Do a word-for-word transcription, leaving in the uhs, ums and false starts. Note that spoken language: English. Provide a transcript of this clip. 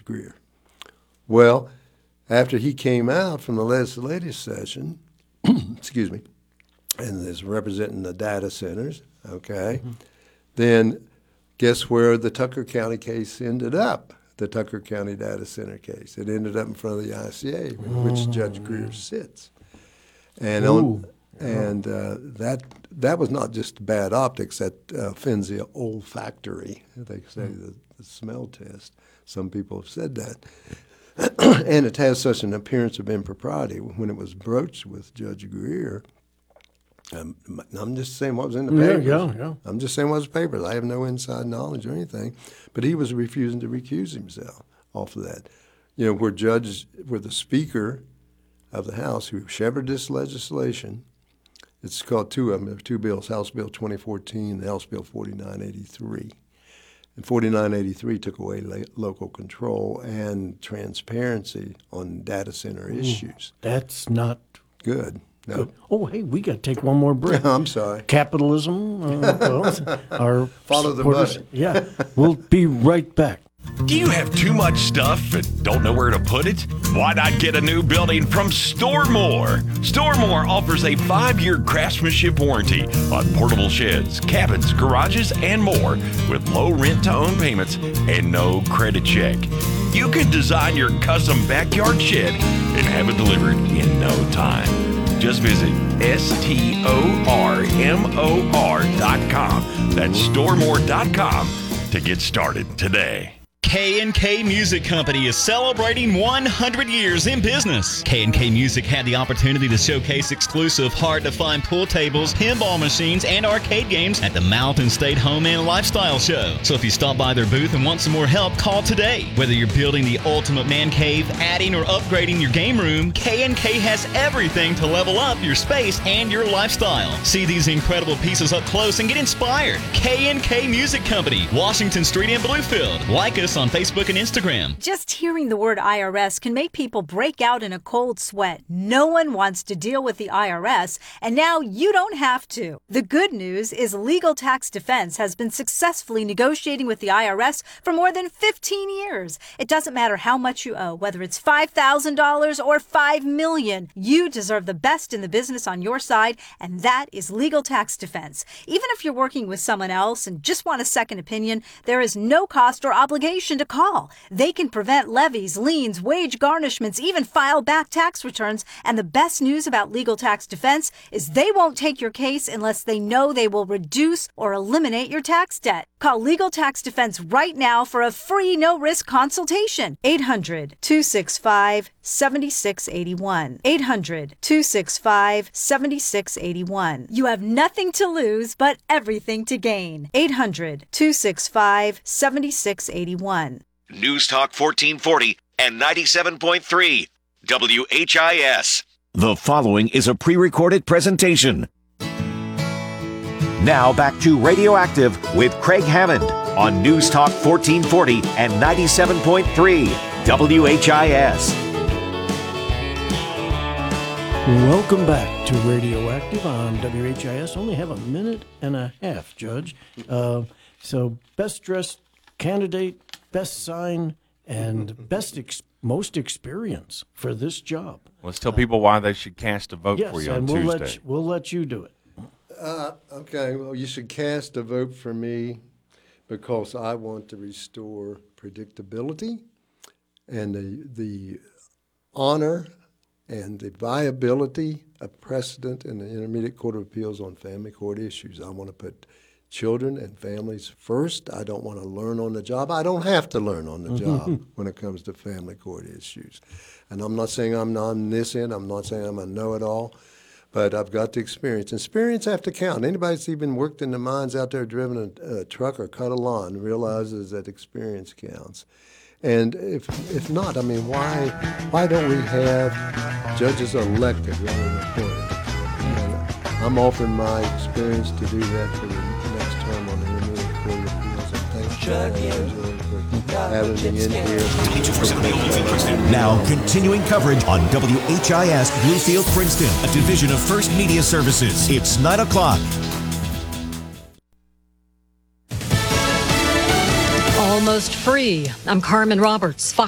Greer. Well, after he came out from the legislative session, excuse me, and is representing the data centers, okay, mm-hmm. then guess where the Tucker County case ended up? The Tucker County data center case. It ended up in front of the I C A, in which Judge Greer sits. And on, and uh, that that was not just bad optics. That uh, offends the olfactory. They say the, the smell test. Some people have said that. And it has such an appearance of impropriety. When it was broached with Judge Greer, um, I'm just saying what was in the papers. Yeah, yeah, yeah. I'm just saying what was in the papers. I have no inside knowledge or anything. But he was refusing to recuse himself off of that. You know, where judges, where the Speaker of the House, who shepherded this legislation, it's called two of them, two bills, House Bill twenty fourteen and House Bill forty-nine eighty-three. And forty-nine eighty-three took away la- local control and transparency on data center Ooh, issues. That's not good. No. Good. Oh, hey, we got to take one more break. I'm sorry. Capitalism. Uh, well, our Follow the money. Yeah, we'll be right back. Do you have too much stuff and don't know where to put it? Why not get a new building from Store More? Store More offers a five-year craftsmanship warranty on portable sheds, cabins, garages, and more with low rent-to-own payments and no credit check. You can design your custom backyard shed and have it delivered in no time. Just visit S T O R M O R dot com. That's storemore dot com to get started today. K and K Music Company is celebrating one hundred years in business. K and K Music had the opportunity to showcase exclusive, hard-to-find pool tables, pinball machines, and arcade games at the Mountain State Home and Lifestyle Show. So if you stop by their booth and want some more help, call today. Whether you're building the ultimate man cave, adding or upgrading your game room, K and K has everything to level up your space and your lifestyle. See these incredible pieces up close and get inspired. K and K Music Company, Washington Street in Bluefield. Like us on Facebook and Instagram. Just hearing the word I R S can make people break out in a cold sweat. No one wants to deal with the I R S, and now you don't have to. The good news is Legal Tax Defense has been successfully negotiating with the I R S for more than fifteen years. It doesn't matter how much you owe, whether it's five thousand dollars or five million dollars. You deserve the best in the business on your side, and that is Legal Tax Defense. Even if you're working with someone else and just want a second opinion, there is no cost or obligation to call. They can prevent levies, liens, wage garnishments, even file back tax returns. And the best news about Legal Tax Defense is they won't take your case unless they know they will reduce or eliminate your tax debt. Call Legal Tax Defense right now for a free no-risk consultation. eight hundred, two six five, seven six eight one. eight hundred, two six five, seven six eight one. You have nothing to lose but everything to gain. eight hundred, two six five, seven six eight one. News Talk fourteen forty and ninety-seven point three W H I S. The following is a pre-recorded presentation. Now back to Radioactive with Craig Hammond on News Talk fourteen forty and ninety-seven point three W H I S. Welcome back to Radioactive on W H I S. Only have a minute and a half, Judge. Uh, so best dressed candidate, best sign, and best ex- most experience for this job. Let's tell people why they should cast a vote yes, for you on and we'll Tuesday. Let you, we'll let you do it. Uh, okay, well, you should cast a vote for me because I want to restore predictability and the the honor and the viability of precedent in the Intermediate Court of Appeals on family court issues. I want to put children and families first. I don't want to learn on the job. I don't have to learn on the job when it comes to family court issues. And I'm not saying I'm omniscient. I'm not saying I'm a know-it-all. But I've got the experience. Experience have to count. Anybody that's even worked in the mines out there, driven a, a truck or cut a lawn, realizes that experience counts. And if if not, I mean, why why don't we have judges elected rather than appointed? And I'm offering my experience to do that for the next term on the Intermediate Court of Appeals. And thanks, John and Angela, for having me in here. Now, continuing coverage on W H I S Bluefield, Princeton, a division of First Media Services. It's nine o'clock. Almost free. I'm Carmen Roberts.